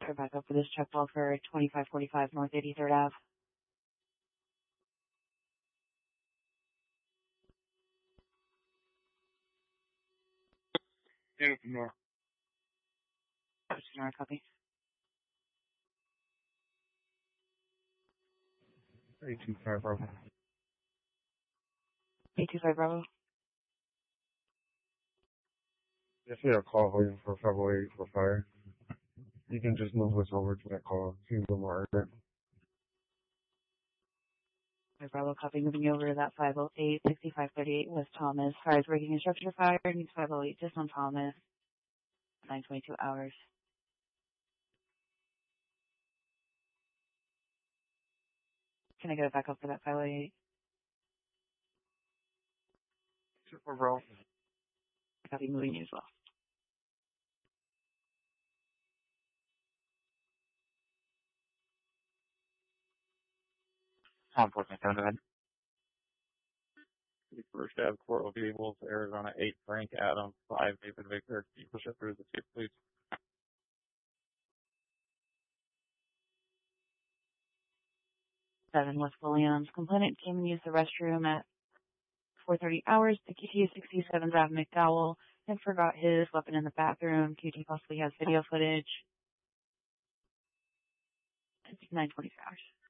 We're back up for this check call for 2545 North 83rd Ave. Yeah, North. Sonora, copy. 825 Bravo. 825 Bravo. If you had a call waiting for February 8 for fire, you can just move us over to that call. Seems a little more urgent. Bravo, copy. Moving you over to that 508-6538 West Thomas. Fire is breaking instruction for fire. Needs 508 just on Thomas. 922 hours. Can I get it back up for that 508? Super, bro. Copy. Moving you as well. Unfortunately, go ahead. First Ave, Coral Gables, Arizona 8, Frank Adam 5, David Victor. Can you push up through the tape, please? 7 West Williams. Complainant came and used the restroom at 4:30 hours. The QT is 67 Ave McDowell and forgot his weapon in the bathroom. QT possibly has video footage. It's 9:25 hours.